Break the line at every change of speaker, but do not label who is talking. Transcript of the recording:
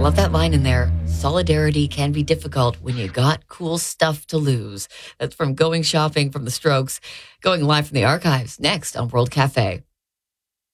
Love that line in there. Solidarity can be difficult when you got cool stuff to lose. That's from Going Shopping from the Strokes, going live from the archives next on World Cafe.